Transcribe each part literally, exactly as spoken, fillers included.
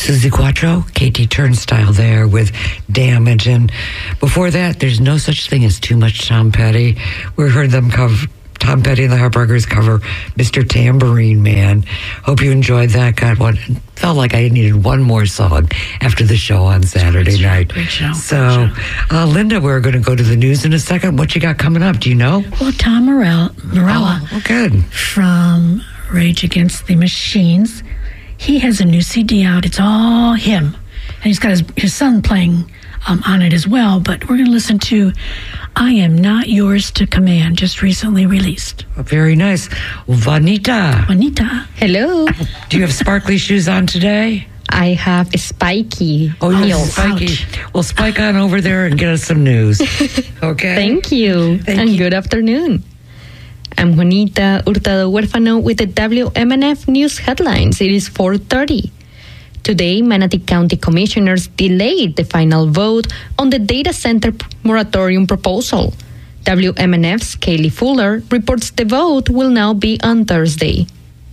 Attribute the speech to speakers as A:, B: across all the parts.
A: Susie Quattro, K T Turnstile there with Damage. And before that, there's no such thing as too much Tom Petty. We heard them cover, Tom Petty and the Heartbreakers cover Mister Tambourine Man. Hope you enjoyed that. God, what felt like I needed one more song after the show on Saturday
B: great,
A: night.
B: Great show.
A: So,
B: great show.
A: Uh, Linda, we're going to go to the news in a second. What you got coming up? Do you know?
B: Well, Tom Morello, Morella
A: oh, good.
B: from Rage Against the Machines, he has a new C D out. It's all him. And he's got his, his son playing um, on it as well. But we're going to listen to I Am Not Yours to Command, just recently released.
A: Oh, very nice. Vanita.
B: Vanita.
C: Hello.
A: Do you have sparkly shoes on today?
C: I have a spiky
A: oh,
C: heels.
A: Spiky. Well, spike on over there and get us some news. Okay?
C: Thank you.
A: Thank
C: and
A: you.
C: Good afternoon. I'm Juanita Hurtado Huérfano with the W M N F News headlines. It is four thirty. Today, Manatee County Commissioners delayed the final vote on the data center moratorium proposal. W M N F's Kaylee Fuller reports the vote will now be on Thursday.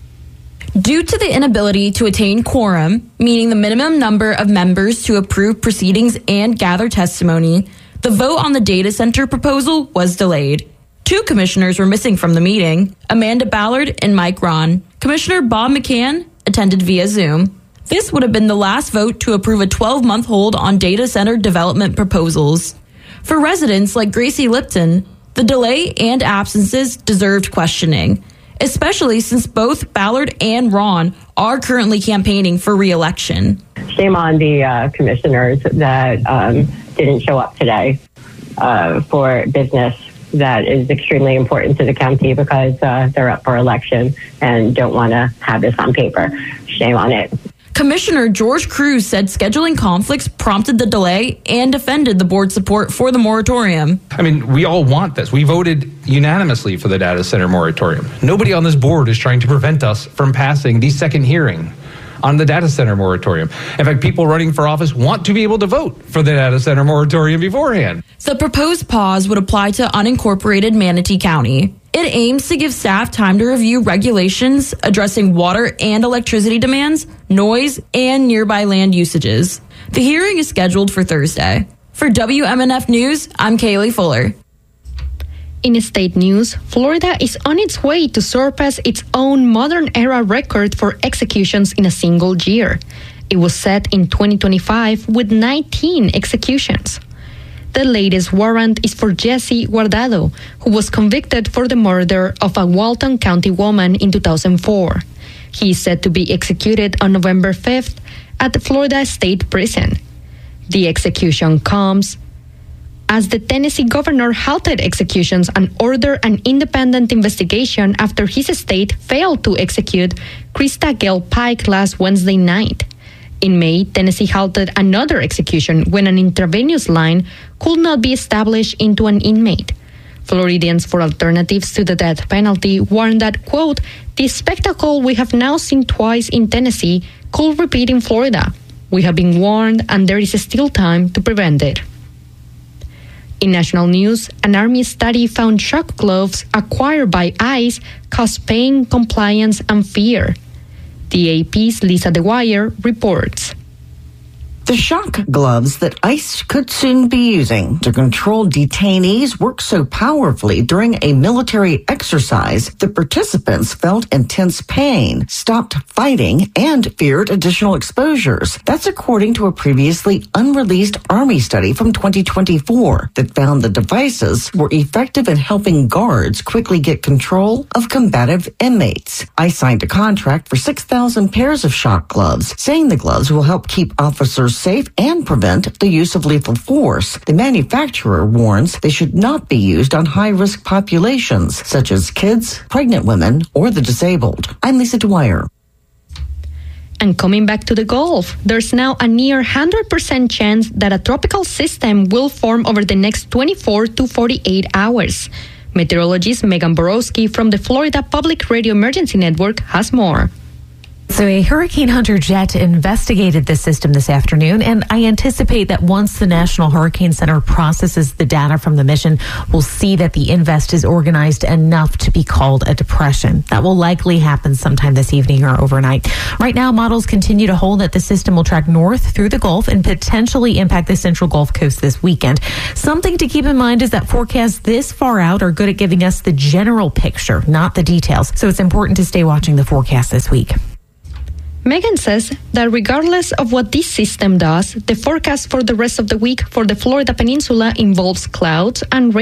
D: Due to the inability to attain quorum, meaning the minimum number of members to approve proceedings and gather testimony, the vote on the data center proposal was delayed. Two commissioners were missing from the meeting, Amanda Ballard and Mike Ron. Commissioner Bob McCann attended via Zoom. This would have been the last vote to approve a twelve-month hold on data center development proposals. For residents like Gracie Lipton, the delay and absences deserved questioning, especially since both Ballard and Ron are currently campaigning for re-election.
E: Shame on the uh, commissioners that um, didn't show up today uh, for business that is extremely important to the county because uh, they're up for election and don't want to have this on paper. Shame on it.
D: Commissioner George Cruz said scheduling conflicts prompted the delay and defended the board's support for the moratorium.
F: I mean, we all want this. We voted unanimously for the data center moratorium. Nobody on this board is trying to prevent us from passing the second hearing on the data center moratorium. In fact, people running for office want to be able to vote for the data center moratorium beforehand.
D: The proposed pause would apply to unincorporated Manatee County. It aims to give staff time to review regulations addressing water and electricity demands, noise, and nearby land usages. The hearing is scheduled for Thursday. For W M N F News, I'm Kaylee Fuller.
C: In state news, Florida is on its way to surpass its own modern-era record for executions in a single year. It was set in twenty twenty-five with nineteen executions. The latest warrant is for Jesse Guardado, who was convicted for the murder of a Walton County woman in two thousand four. He is set to be executed on November fifth at the Florida State Prison. The execution comes as the Tennessee governor halted executions and ordered an independent investigation after his state failed to execute Krista Gale Pike last Wednesday night. In May, Tennessee halted another execution when an intravenous line could not be established into an inmate. Floridians for Alternatives to the Death Penalty warned that, quote, the spectacle we have now seen twice in Tennessee could repeat in Florida. We have been warned and there is still time to prevent it. In national news, an Army study found shock gloves acquired by ICE cause pain, compliance, and fear. The A P's Lisa DeWire reports.
G: The shock gloves that ICE could soon be using to control detainees worked so powerfully during a military exercise that participants felt intense pain, stopped fighting, and feared additional exposures. That's according to a previously unreleased Army study from twenty twenty-four that found the devices were effective in helping guards quickly get control of combative inmates. ICE signed a contract for six thousand pairs of shock gloves, saying the gloves will help keep officers safe and prevent the use of lethal force. The manufacturer warns they should not be used on high-risk populations, such as kids, pregnant women, or the disabled. I'm Lisa Dwyer.
C: And coming back to the Gulf, there's now a near one hundred percent chance that a tropical system will form over the next twenty-four to forty-eight hours. Meteorologist Megan Borowski from the Florida Public Radio Emergency Network has more.
H: So a Hurricane Hunter jet investigated this system this afternoon, and I anticipate that once the National Hurricane Center processes the data from the mission, we'll see that the invest is organized enough to be called a depression. That will likely happen sometime this evening or overnight. Right now, models continue to hold that the system will track north through the Gulf and potentially impact the central Gulf Coast this weekend. Something to keep in mind is that forecasts this far out are good at giving us the general picture, not the details. So it's important to stay watching the forecast this week.
C: Megan says that regardless of what this system does, the forecast for the rest of the week for the Florida Peninsula involves clouds and rain.